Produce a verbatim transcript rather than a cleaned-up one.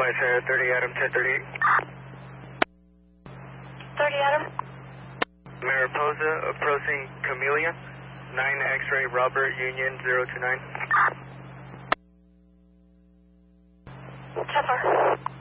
Flight uh, thirty Adam, ten thirty-eight. thirty Adam. Mariposa approaching Chameleon, nine X-ray Robert Union zero two nine. ten four.